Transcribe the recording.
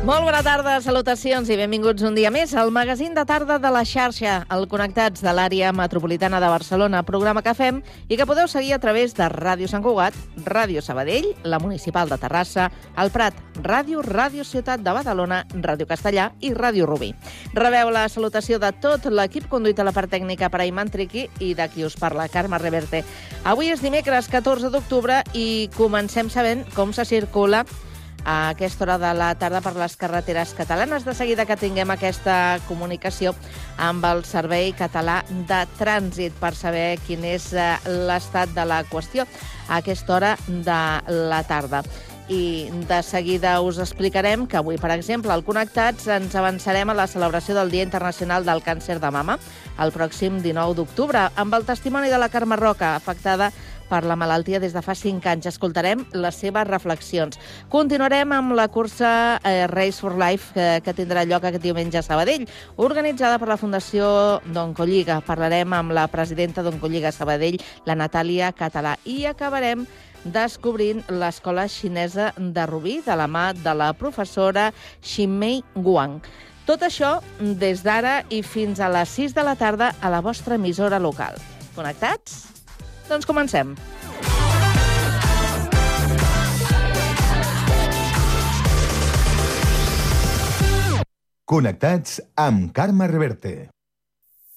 Molt bona tarda, salutacions i benvinguts un dia més al magazín de tarda de la xarxa, el Connectats de l'àrea metropolitana de Barcelona, programa que fem i que podeu seguir a través de Ràdio Sant Cugat, Ràdio Sabadell, la Municipal de Terrassa, el Prat, Ràdio Ciutat de Badalona, Ràdio Castellà i Ràdio Rubí. Rebeu la salutació de tot l'equip conduït a la part tècnica per Ayman Triqui i de qui us parla, Carme Reverte. Avui és dimecres 14 d'octubre i comencem sabent com se circula a aquesta hora de la tarda per les carreteres catalanes. De seguida que tinguem aquesta comunicació amb el Servei Català de Trànsit per saber quin és l'estat de la qüestió a aquesta hora de la tarda. I de seguida us explicarem que avui, per exemple, al Connectats ens avançarem a la celebració del Dia Internacional del Càncer de Mama el pròxim 19 d'octubre, amb el testimoni de la Carme Roca, afectada per la malaltia des de fa 5 anys. Escoltarem les seves reflexions. Continuarem amb la cursa Race for Life que tindrà lloc aquest diumenge a Sabadell, organitzada per la Fundació d'Oncolliga. Parlarem amb la presidenta d'Oncolliga Sabadell, la Natàlia Català. I acabarem descobrint l'escola xinesa de Rubí, de la mà de la professora Xinmei Guang. Tot això des d'ara i fins a les 6 de la tarda a la vostra emissora local. Connectats? Doncs comencem. Connectats amb Carme Reverte.